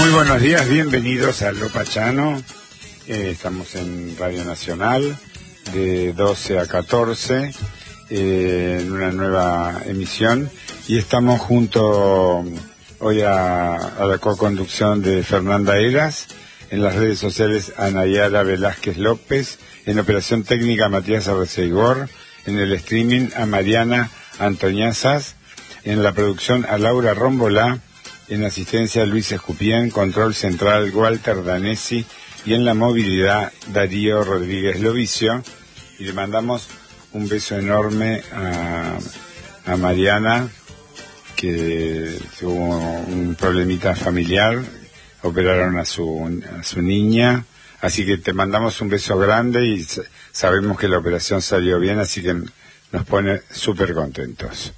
Muy buenos días, bienvenidos a Lo Pachano. Estamos en Radio Nacional de 12 a 14 en una nueva emisión y estamos junto hoy a la co-conducción de Fernanda Eras, en las redes sociales a Nayara Velázquez López, en operación técnica Matías Arreceigor, en el streaming a Mariana Antoniazas, en la producción a Laura Rómbola, en asistencia Luis Escupián, control central Walter Danesi y en la movilidad Darío Rodríguez Lovicio. Y le mandamos un beso enorme a Mariana, que tuvo un problemita familiar, operaron a su niña, así que te mandamos un beso grande y sabemos que la operación salió bien, así que nos pone súper contentos.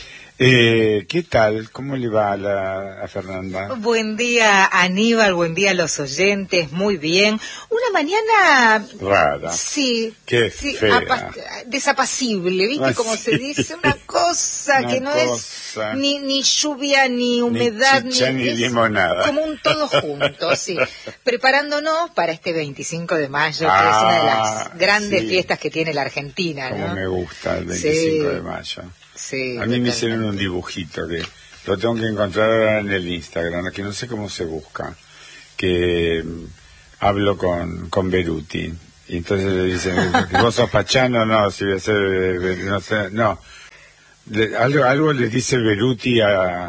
¿Qué tal? ¿Cómo le va a Fernanda? Buen día, Aníbal, buen día a los oyentes, muy bien. Una mañana... rara. Sí. Qué fea. Desapacible, ¿viste? Ah, como sí. se dice, una cosa que no es ni lluvia, ni humedad, ni chicha, ni es limonada. como un todo junto, sí. Preparándonos para este 25 de mayo, que es una de las grandes fiestas que tiene la Argentina, ¿no? Como me gusta el 25 de mayo. Sí, a mí me hicieron un dibujito que lo tengo que encontrar ahora en el Instagram, que no sé cómo se busca, que hablo con Beruti y entonces le dicen, ¿vos sos Pachano? No, si voy a ser, no sé, no. Algo le dice Beruti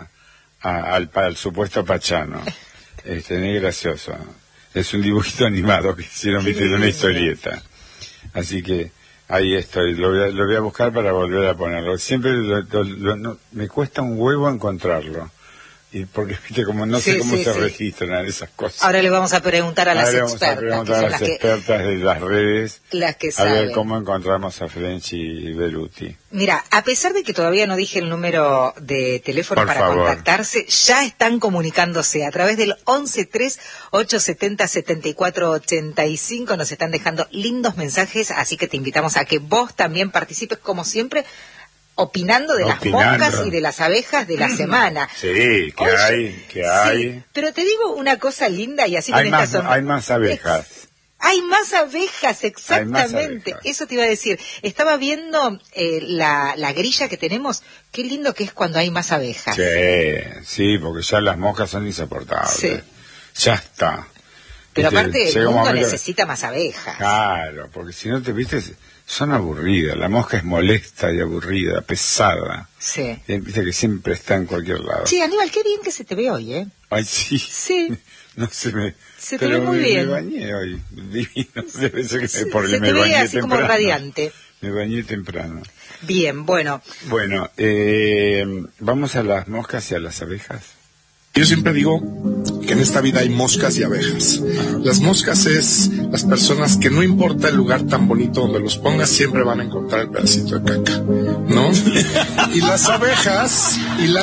al supuesto Pachano. Es gracioso. Es un dibujito animado que hicieron, viste, de una historieta. Así que ahí estoy, lo voy a buscar para volver a ponerlo. Siempre me cuesta un huevo encontrarlo. Y porque, viste, como no sé cómo se registran esas cosas. Ahora le vamos a preguntar a las expertas. Vamos a preguntar a las expertas de las redes. Las que saben. A ver cómo saben. encontramos a Frenchy y Beruti. Mira, a pesar de que todavía no dije el número de teléfono para contactarse, ya están comunicándose a través del 1138707485. Nos están dejando lindos mensajes, así que te invitamos a que vos también participes, como siempre, opinando de las moscas y de las abejas de la semana. Sí, que hay. Sí, pero te digo una cosa linda y así hay más abejas. Hay más abejas, exactamente. Más abejas. Eso te iba a decir. Estaba viendo la grilla que tenemos. Qué lindo que es cuando hay más abejas. Sí, porque ya las moscas son insoportables. Sí. Ya está. Pero aparte el mundo necesita más abejas. Claro, porque si no te viste, son aburridas. La mosca es molesta y aburrida, pesada. Sí. Viste que siempre está en cualquier lado. Sí, Aníbal, qué bien que se te ve hoy, ¿eh? Ay, sí. Sí. No se me... Se te ve muy bien. Me bañé hoy, divino, debe ser que porque se me te ve bañé así temprano. como radiante. Me bañé temprano. Bien, bueno. Bueno, vamos a las moscas y a las abejas. Yo siempre digo que en esta vida hay moscas y abejas. Las moscas es las personas que no importa el lugar tan bonito donde los pongas, siempre van a encontrar el pedacito de caca, ¿no? Y las abejas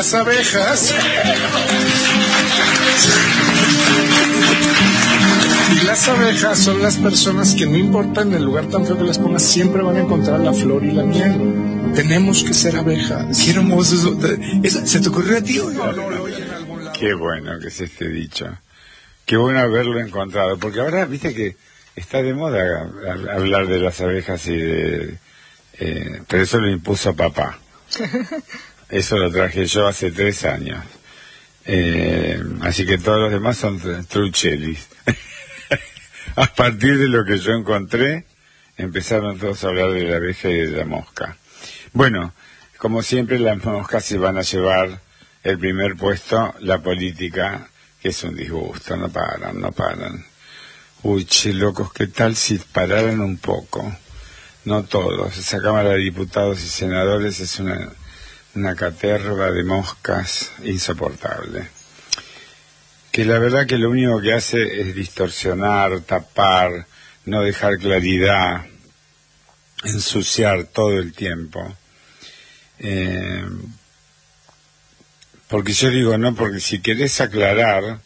son las personas que no importa en el lugar tan feo que las pongas, siempre van a encontrar la flor y la miel. Tenemos que ser abejas. Qué hermoso eso. ¿Se te ocurrió a ti? Qué bueno que es este dicho. Qué bueno haberlo encontrado, porque ahora, viste que está de moda hablar de las abejas y pero eso lo impuso papá. Eso lo traje yo hace 3 años. Así que todos los demás son truchelis. A partir de lo que yo encontré, empezaron todos a hablar de la abeja y de la mosca. Bueno, como siempre, las moscas se van a llevar el primer puesto, la política, que es un disgusto, no paran. Uy, che, locos, ¿qué tal si pararan un poco? No todos. Esa Cámara de Diputados y Senadores es una caterva de moscas insoportable. Que la verdad que lo único que hace es distorsionar, tapar, no dejar claridad, ensuciar todo el tiempo. Porque yo digo, no, porque si querés aclará,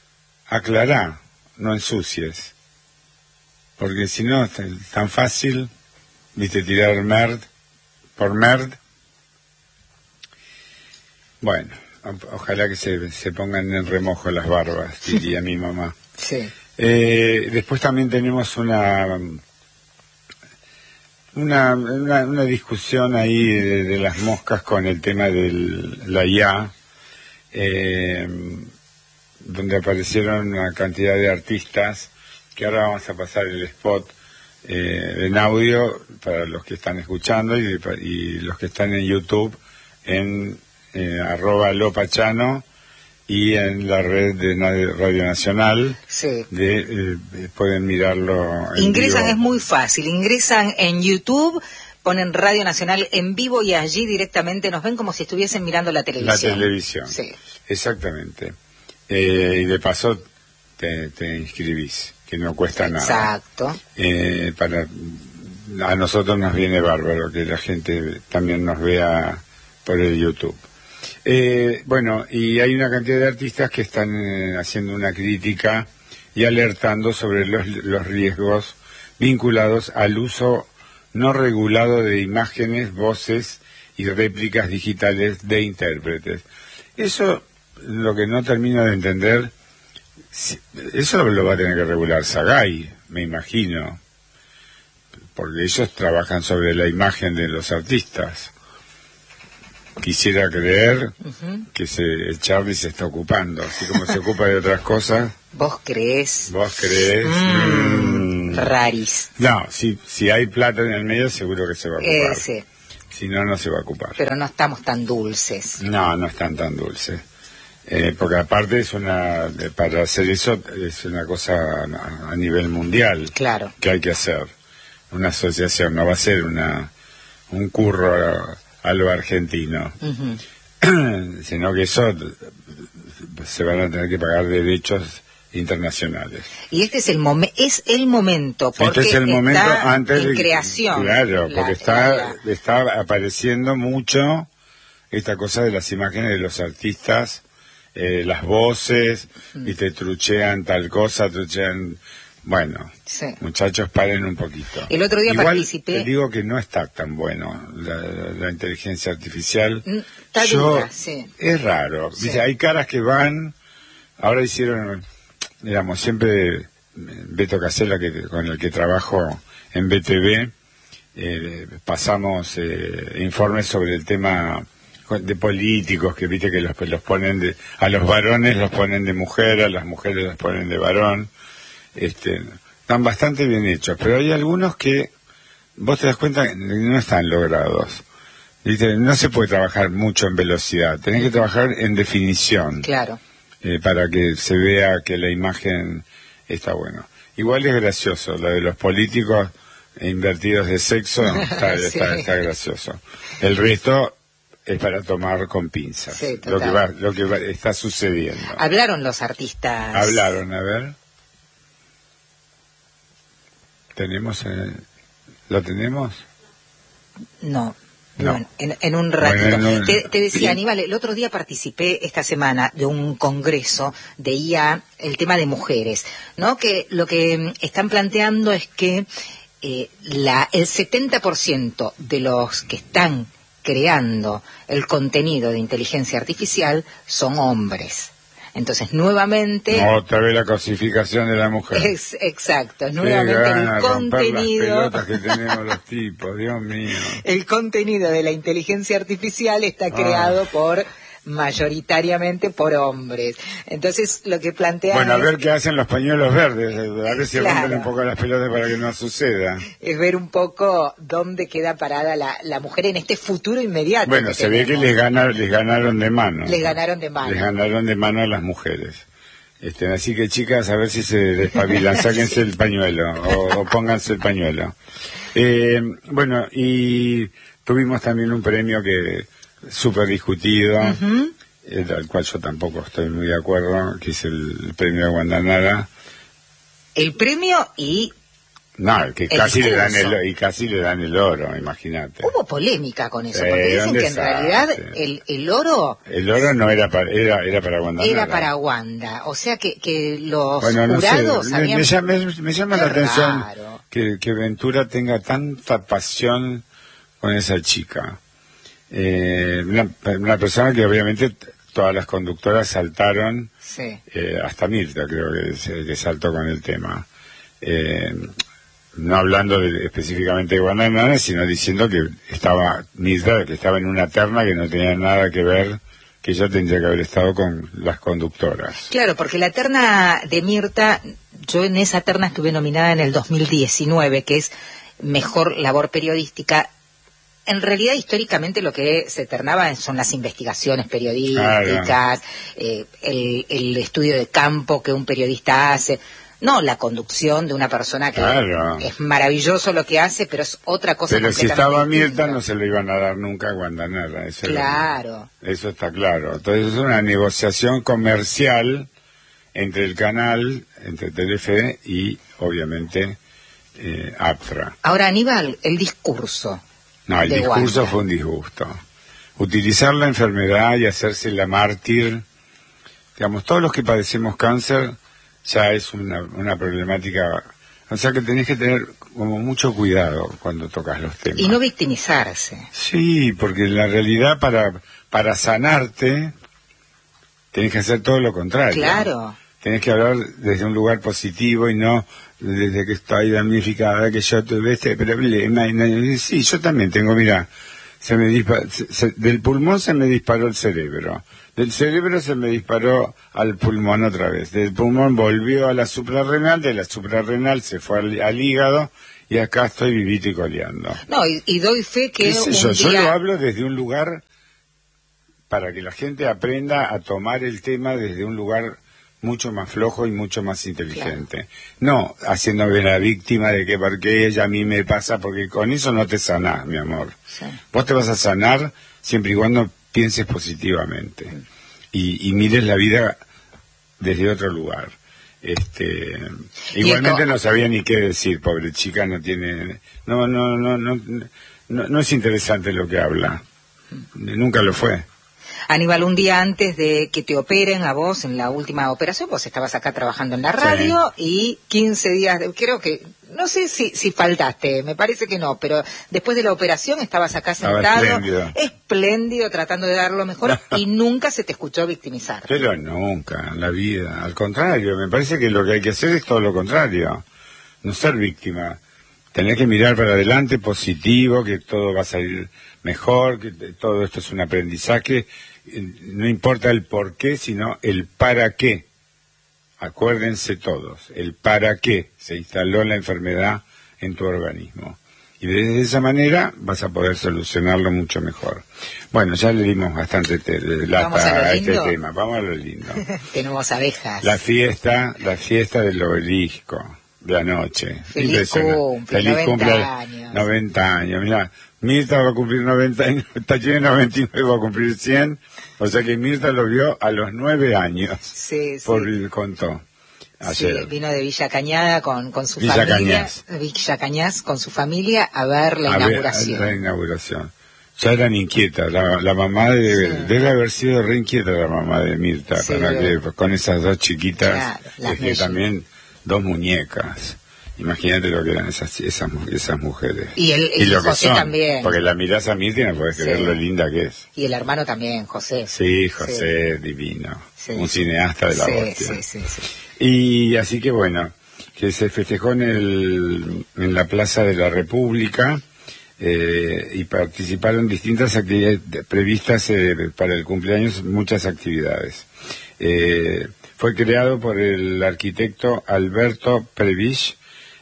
no ensucies. Porque si no, es tan fácil, viste, tirar merd por merd. Bueno, Ojalá que se pongan en remojo las barbas, diría mi mamá. Sí. Después también tenemos una discusión ahí de las moscas con el tema de la IA, donde aparecieron una cantidad de artistas, que ahora vamos a pasar el spot en audio para los que están escuchando y los que están en YouTube en @lopachano y en la red de Radio Nacional. Sí. Pueden mirarlo en ingresan vivo. Es muy fácil, ingresan en YouTube, ponen Radio Nacional en vivo y allí directamente nos ven como si estuviesen mirando la televisión. La televisión, sí. Exactamente. Y de paso te inscribís, que no cuesta nada. Exacto. A nosotros nos viene bárbaro que la gente también nos vea por el YouTube. Bueno, y hay una cantidad de artistas que están haciendo una crítica y alertando sobre los riesgos vinculados al uso no regulado de imágenes, voces y réplicas digitales de intérpretes. Eso, lo que no termino de entender, eso lo va a tener que regular Sagay, me imagino, porque ellos trabajan sobre la imagen de los artistas. Quisiera creer que Charlie se está ocupando, así como se ocupa de otras cosas. ¿Vos creés? Raris. No, si hay plata en el medio seguro que se va a ocupar. Sí. Si no, no se va a ocupar. Pero no estamos tan dulces. No están tan dulces. Porque aparte para hacer eso es una cosa a nivel mundial. Claro. Que hay que hacer. Una asociación, no va a ser un curro a lo argentino, sino que eso se van a tener que pagar derechos internacionales. Y este es el momento, porque este es el momento está antes en creación. Claro, porque está apareciendo mucho esta cosa de las imágenes de los artistas, las voces, y te truchean tal cosa, bueno, sí. Muchachos, paren un poquito. El otro día igual participé. Te digo que no está tan bueno la inteligencia artificial. Está dura, sí. Es raro. Sí. Dice, hay caras que van. Ahora hicieron, digamos, siempre Beto Casella, con el que trabajo en BTV, pasamos informes sobre el tema de políticos, que viste que los ponen a los varones los ponen de mujer, a las mujeres los ponen de varón. Están bastante bien hechos, pero hay algunos que vos te das cuenta que no están logrados. ¿Viste? No se puede trabajar mucho en velocidad, tenés que trabajar en definición. Claro. Para que se vea que la imagen está buena. Igual es gracioso, lo de los políticos invertidos de sexo, está gracioso. El resto es para tomar con pinzas, sí, lo que está sucediendo. Hablaron los artistas. Hablaron, a ver. ¿Lo tenemos? No. En un ratito. Bueno, te decía, Aníbal, el otro día participé esta semana de un congreso de IA, el tema de mujeres, ¿no? Que lo que están planteando es que el 70% de los que están creando el contenido de inteligencia artificial son hombres. Entonces, nuevamente... Otra vez la cosificación de la mujer. Exacto, nuevamente el contenido... Las pelotas que tenemos los tipos, Dios mío. El contenido de la inteligencia artificial está creado mayoritariamente por hombres. Entonces, lo que plantean Bueno, a ver qué hacen los pañuelos verdes, a ver si rompen un poco las pelotas para que no suceda. Es ver un poco dónde queda parada la mujer en este futuro inmediato. Bueno, se ve que les ganaron de mano. Les ganaron de mano. Les ganaron de mano a las mujeres. Así que, chicas, a ver si se despabilan, sáquense el pañuelo o pónganse el pañuelo. Bueno, y tuvimos también un premio que súper discutido, al cual yo tampoco estoy muy de acuerdo, que es el premio de Guandanara. El premio y... No, que casi le dan el oro, imagínate. Hubo polémica con eso, porque dicen que en realidad el oro... El oro no era para Guandanara. Era para Wanda, o sea que los jurados me llama la atención que Ventura tenga tanta pasión con esa chica. Una persona que obviamente todas las conductoras saltaron, sí. Hasta Mirta creo que saltó con el tema. No hablando específicamente de Guandanara, sino diciendo que estaba Mirta, que estaba en una terna que no tenía nada que ver, que ella tendría que haber estado con las conductoras. Claro, porque la terna de Mirta, yo en esa terna estuve nominada en el 2019, que es Mejor Labor Periodística. En realidad, históricamente, lo que se ternaba son las investigaciones periodísticas, claro. El estudio de campo que un periodista hace. No la conducción de una persona que claro. Es maravilloso lo que hace, pero es otra cosa. Pero si estaba Mirta no se le iban a dar nunca a Guandanara. Claro. Eso está claro. Entonces es una negociación comercial entre el canal, entre Telefe y obviamente APTRA. Ahora, Aníbal, el discurso. No, el discurso fue un disgusto. Utilizar la enfermedad y hacerse la mártir, digamos, todos los que padecemos cáncer, ya es una problemática, o sea que tenés que tener como mucho cuidado cuando tocas los temas. Y no victimizarse. Sí, porque en la realidad para sanarte tenés que hacer todo lo contrario. Claro. Tenés que hablar desde un lugar positivo y no desde que estoy damnificada, que yo tuve este problema. Sí, yo también tengo, mira, del pulmón se me disparó el cerebro. Del cerebro se me disparó al pulmón otra vez. Del pulmón volvió a la suprarrenal, de la suprarrenal se fue al hígado y acá estoy vivito y coleando. No, y doy fe que yo lo hablo desde un lugar para que la gente aprenda a tomar el tema desde un lugar mucho más flojo y mucho más inteligente. Claro. No haciéndome la víctima de que porque ella a mí me pasa, porque con eso no te sanás, mi amor. Sí. Vos te vas a sanar siempre y cuando pienses positivamente y mires la vida desde otro lugar. Igualmente no sabía ni qué decir, pobre chica, no es interesante lo que habla. Nunca lo fue. Aníbal, un día antes de que te operen a vos en la última operación, vos estabas acá trabajando en la radio, sí. Y 15 días, creo que, no sé si faltaste, me parece que no, pero después de la operación estabas acá sentado, espléndido, tratando de dar lo mejor, y nunca se te escuchó victimizar. Pero nunca, en la vida, al contrario, me parece que lo que hay que hacer es todo lo contrario, no ser víctima. Tenés que mirar para adelante, positivo, que todo va a salir mejor, que todo esto es un aprendizaje. No importa el por qué, sino el para qué. Acuérdense todos, el para qué se instaló la enfermedad en tu organismo. Y de esa manera vas a poder solucionarlo mucho mejor. Bueno, ya le dimos bastante lata a este tema. Vamos a lo lindo. Tenemos abejas. La fiesta del obelisco de anoche. Feliz cumple, 90 años. Mirá, Mirta va a cumplir 90 años, tiene 99, va a cumplir 100. O sea que Mirta lo vio a los 9 años. Sí, sí. Contó. Ayer. Sí, vino de Villa Cañada con su familia. Villa Cañas con su familia a ver la inauguración. Ya eran inquietas. La mamá debe haber sido re inquieta la mamá de Mirta, sí, para que con esas dos chiquitas, claro, que también 2 muñecas. Imagínate lo que eran esas mujeres. Y lo José que son, también. Porque la mirás a Mirta y no podés creer lo linda que es. Y el hermano también, José. Sí, José, divino. Sí. Un cineasta de la hostia. Sí. Y así que bueno, que se festejó en la Plaza de la República y participaron distintas actividades previstas para el cumpleaños, muchas actividades. Fue creado por el arquitecto Alberto Prebisch,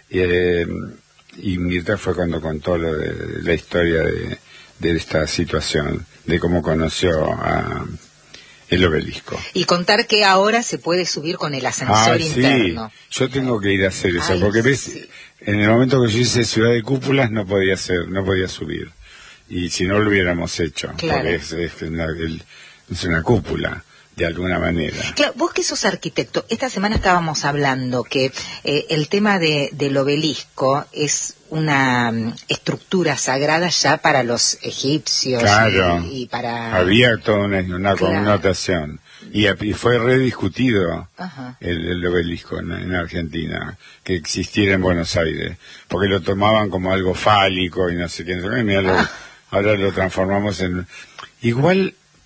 y Mirta fue cuando contó la historia de esta situación, de cómo conoció a el obelisco. Y contar que ahora se puede subir con el ascensor interno. Sí, yo tengo que ir a hacer eso, porque ves, en el momento que yo hice Ciudad de Cúpulas no podía subir, y si no lo hubiéramos hecho, claro. Porque es una cúpula. De alguna manera. Claro, vos que sos arquitecto, esta semana estábamos hablando que el tema del obelisco es una estructura sagrada ya para los egipcios. Claro, y para... había toda una connotación. Y fue rediscutido el obelisco en Argentina, que existiera en Buenos Aires, porque lo tomaban como algo fálico y no sé qué. Ahora lo transformamos en... Igual...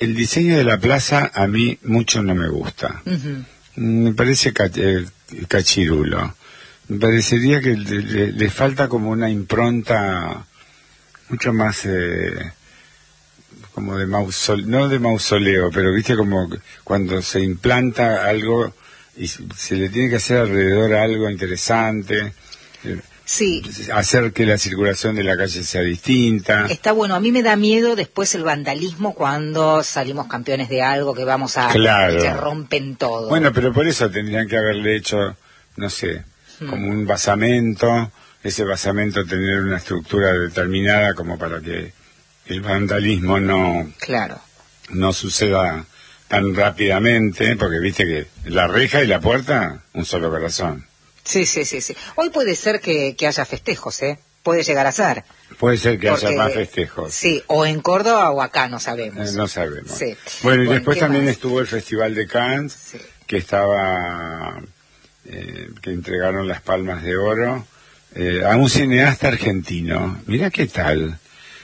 el diseño de la plaza a mí mucho no me gusta. Me parece cachirulo. Me parecería que le falta como una impronta mucho más como de mausoleo, no de mausoleo, pero viste como cuando se implanta algo y se le tiene que hacer alrededor algo interesante. Sí. Hacer que la circulación de la calle sea distinta. Está bueno, a mí me da miedo después el vandalismo cuando salimos campeones de algo que vamos a... Claro. Que rompen todo. Bueno, pero por eso tendrían que haberle hecho, no sé, como un basamento, ese basamento tener una estructura determinada como para que el vandalismo no suceda tan rápidamente, porque viste que la reja y la puerta, un solo corazón. Sí. Hoy puede ser que haya festejos, ¿eh? Puede llegar a ser. Puede ser que haya más festejos. Sí, o en Córdoba o acá, no sabemos. No sabemos. Sí. Bueno, y después también estuvo el Festival de Cannes, que estaba... que entregaron las Palmas de Oro a un cineasta argentino. Mira qué tal.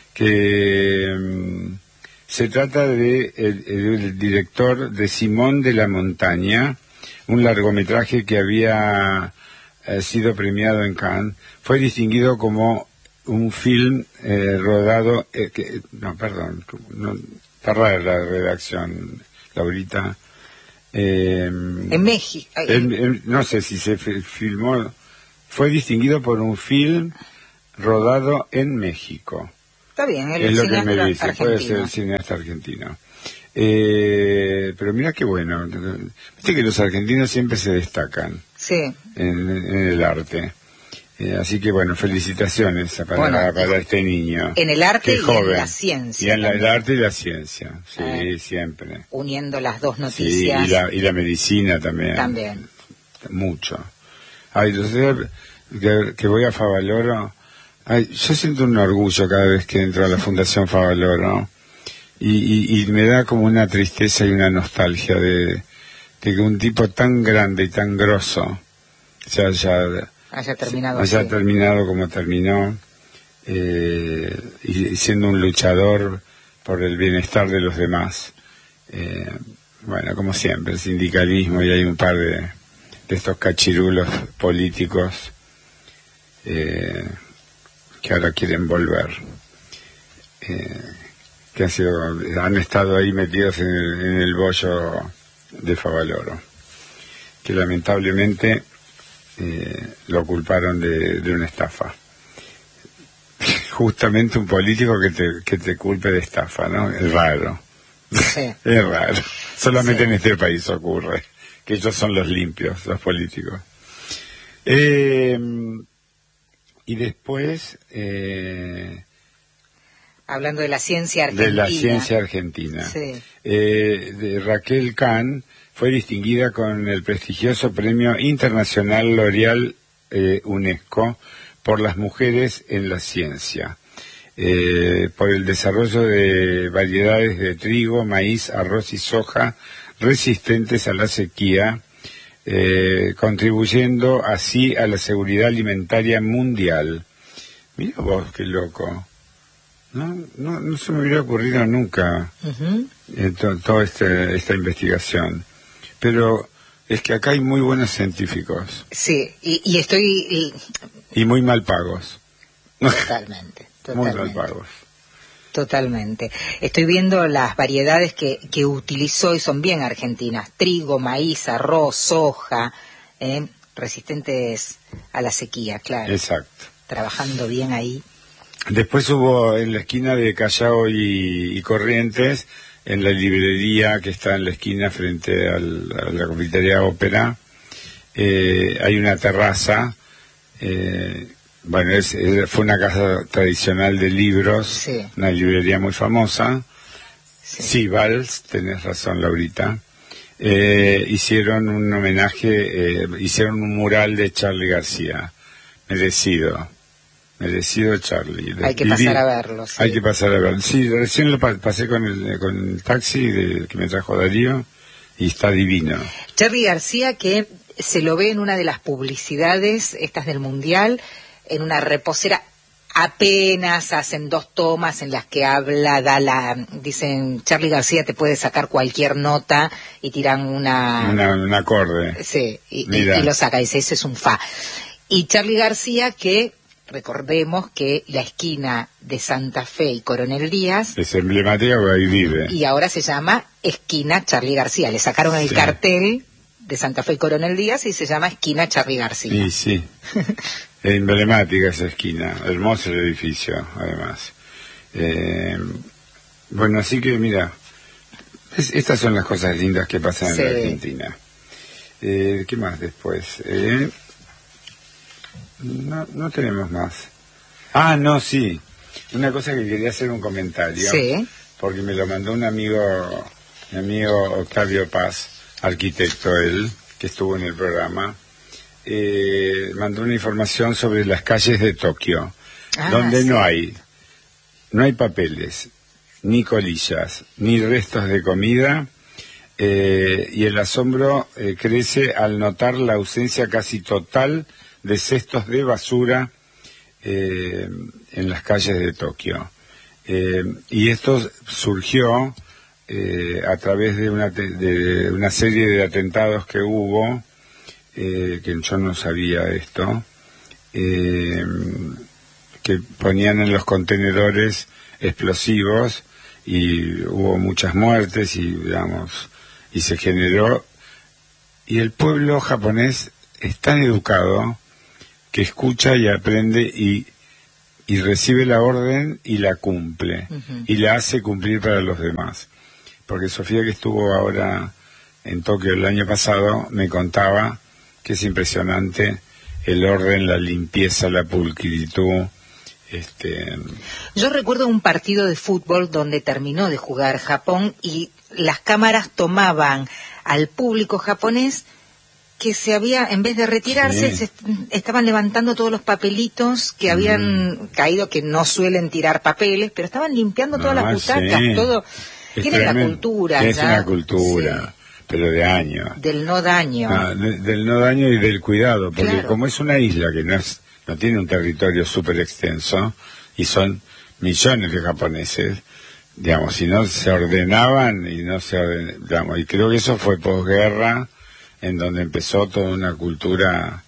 Que se trata de el director de Simón de la Montaña, un largometraje que había sido premiado en Cannes. Fue distinguido como un film rodado... está rara la redacción, Laurita. En México. No sé si se filmó... Fue distinguido por un film rodado en México. Está bien, es lo que me dice, puede ser el cineasta argentino. Pero mira qué bueno. Viste que los argentinos siempre se destacan en el arte. Así que bueno, felicitaciones para este niño. En el arte y en la ciencia. Y en el arte y la ciencia, sí, siempre. Uniendo las dos noticias. Sí, y la medicina también. También. Mucho. Ay, entonces, que voy a Favaloro, yo siento un orgullo cada vez que entro a la Fundación Favaloro. Y me da como una tristeza y una nostalgia de que un tipo tan grande y tan grosso haya terminado como terminó, y siendo un luchador por el bienestar de los demás. Bueno, como siempre, el sindicalismo, y hay un par de estos cachirulos políticos que ahora quieren volver. Que han estado ahí metidos en el bollo de Favaloro, que lamentablemente lo culparon de una estafa. Justamente un político que te culpe de estafa, ¿no? Es raro. Sí. Es raro. Solamente en este país ocurre, que ellos son los limpios, los políticos. Y después... hablando de la ciencia argentina. De la ciencia argentina. Sí. De Raquel Kahn fue distinguida con el prestigioso Premio Internacional L'Oréal UNESCO por las mujeres en la ciencia, por el desarrollo de variedades de trigo, maíz, arroz y soja resistentes a la sequía, contribuyendo así a la seguridad alimentaria mundial. Mira vos, qué loco. No se me hubiera ocurrido nunca toda esta investigación. Pero es que acá hay muy buenos científicos. Sí, y estoy... Y muy mal pagos. Totalmente. Muy mal pagos. Totalmente. Estoy viendo las variedades que utilizó y son bien argentinas. Trigo, maíz, arroz, soja, resistentes a la sequía, claro. Exacto. Trabajando bien ahí. Después hubo en la esquina de Callao y Corrientes, en la librería que está en la esquina frente a la confitería Ópera, hay una terraza. Fue una casa tradicional de libros, una librería muy famosa. Sí, Vals, tenés razón, Laurita. Hicieron un homenaje, hicieron un mural de Charly García, merecido Charly. Hay que pasar a verlo. Sí. Hay que pasar a verlo. Sí, recién lo pasé con el taxi que me trajo Darío y está divino. Charly García, que se lo ve en una de las publicidades estas del Mundial, en una reposera apenas hacen 2 tomas en las que habla, dicen, Charly García te puede sacar cualquier nota y tiran un acorde. Sí, y lo saca, dice, ese es un fa. Y Charly García, que recordemos que la esquina de Santa Fe y Coronel Díaz es emblemática porque ahí vive. Y ahora se llama esquina Charly García. Le sacaron el cartel de Santa Fe y Coronel Díaz y se llama esquina Charly García. Sí. Es emblemática esa esquina. Hermoso el edificio, además. Bueno, así que mira, estas son las cosas lindas que pasan en la Argentina. ¿Qué más después? No tenemos más. No, sí. Una cosa que quería hacer un comentario. Sí. Porque me lo mandó mi amigo Octavio Paz, arquitecto él, que estuvo en el programa. Mandó una información sobre las calles de Tokio, donde no hay papeles, ni colillas, ni restos de comida, y el asombro crece al notar la ausencia casi total de cestos de basura en las calles de Tokio. Y esto surgió a través de una serie de atentados que hubo, que yo no sabía esto, que ponían en los contenedores explosivos y hubo muchas muertes y se generó, y el pueblo japonés es tan educado que escucha y aprende y recibe la orden y la cumple, y la hace cumplir para los demás. Porque Sofía, que estuvo ahora en Tokio el año pasado, me contaba que es impresionante el orden, la limpieza, la pulcritud. Yo recuerdo un partido de fútbol donde terminó de jugar Japón y las cámaras tomaban al público japonés que en vez de retirarse, se estaban levantando todos los papelitos que habían caído, que no suelen tirar papeles, pero estaban limpiando todas las butacas, todo. Tiene la cultura. Es una cultura, pero de años. Del no daño. Del no daño y del cuidado, porque como es una isla que no tiene un territorio súper extenso, y son millones de japoneses, si no se ordenaban y y creo que eso fue posguerra, en donde empezó toda una cultura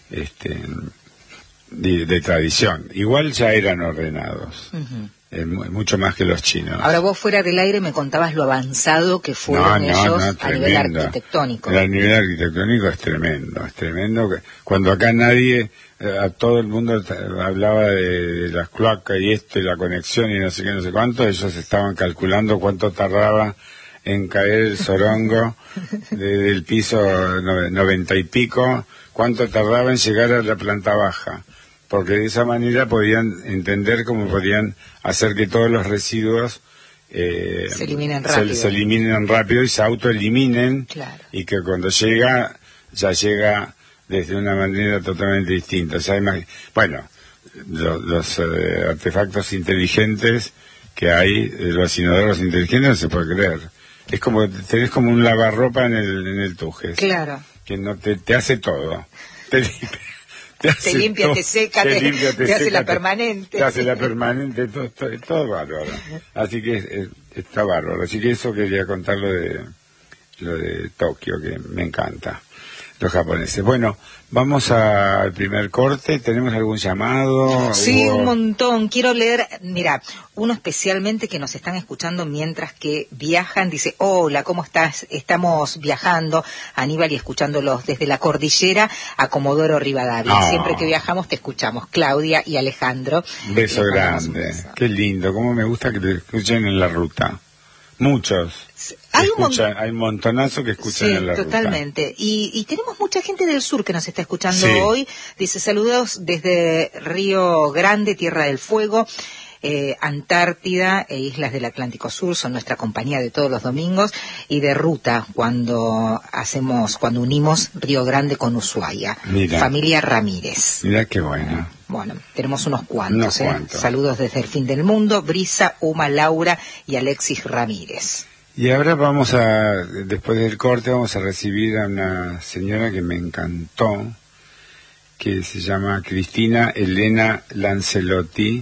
de tradición. Igual ya eran ordenados, mucho más que los chinos. Ahora vos fuera del aire me contabas lo avanzado que fueron ellos a nivel arquitectónico. A nivel arquitectónico es tremendo. Cuando acá a todo el mundo hablaba de las cloacas y la conexión y no sé qué, no sé cuánto, ellos estaban calculando cuánto tardaba en caer el zorongo del piso 90 y pico, cuánto tardaba en llegar a la planta baja, porque de esa manera podían entender cómo podían hacer que todos los residuos se eliminen rápido y se autoeliminen, y que cuando ya llega desde una manera totalmente distinta. O sea, los artefactos inteligentes que hay, los inodoros inteligentes, no se puede creer. Es como, tenés como un lavarropa en el Tujes. Claro. Que no te hace todo. Te limpia, todo, te seca, te hace la permanente. Te hace la permanente, todo bárbaro. Así que está bárbaro. Así que eso quería contar lo de Tokio, que me encanta. Los japoneses. Bueno, vamos al primer corte. ¿Tenemos algún llamado? Sí, un montón. Quiero leer, mira, uno especialmente que nos están escuchando mientras que viajan. Dice, hola, ¿cómo estás? Estamos viajando, Aníbal, y escuchándolos desde la cordillera a Comodoro Rivadavia. Siempre que viajamos te escuchamos, Claudia y Alejandro. Beso grande. Qué lindo. Cómo me gusta que te escuchen en la ruta. Muchos. Hay un montonazo que escuchan en la ruta. Totalmente. Y tenemos mucha gente del sur que nos está escuchando hoy. Dice, saludos desde Río Grande, Tierra del Fuego. Antártida e Islas del Atlántico Sur son nuestra compañía de todos los domingos, y de ruta cuando unimos Río Grande con Ushuaia. Mira. Familia Ramírez. Mira qué bueno. Bueno, tenemos unos cuantos. Saludos desde el fin del mundo, Brisa, Uma, Laura y Alexis Ramírez. Y ahora después del corte, vamos a recibir a una señora que me encantó, que se llama Cristina Elena Lancelotti,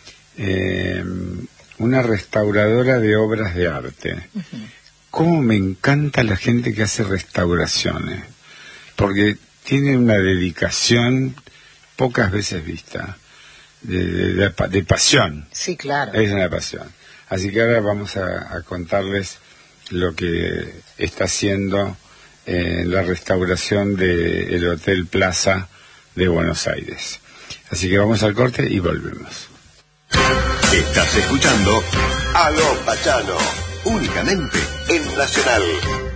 una restauradora de obras de arte. Uh-huh. Cómo me encanta la gente que hace restauraciones, porque tiene una dedicación pocas veces vista, de pasión. Sí, claro. Es una pasión. Así que ahora vamos a contarles lo que está haciendo la restauración del Hotel Plaza de Buenos Aires. Así que vamos al corte y volvemos. Estás escuchando Aló Pachano, únicamente en Nacional.